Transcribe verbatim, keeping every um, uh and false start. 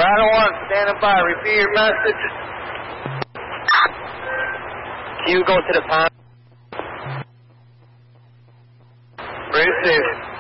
Final one, standing by. Repeat your message. Q, go to the pond. Receive.